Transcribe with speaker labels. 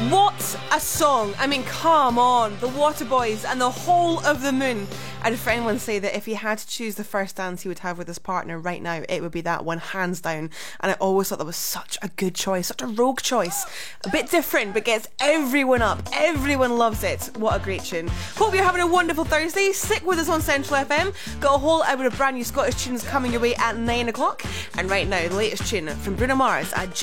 Speaker 1: What a song. I mean, come on. The Waterboys and the Whole of the Moon. I had a friend once say that if he had to choose the first dance he would have with his partner right now, it would be that one, hands down. And I always thought that was such a good choice, such a rogue choice. A bit different, but gets everyone up. Everyone loves it. What a great tune. Hope you're having a wonderful Thursday. Stick with us on Central FM. Got a whole hour of brand new Scottish tunes coming your way at 9 o'clock. And right now, the latest tune from Bruno Mars at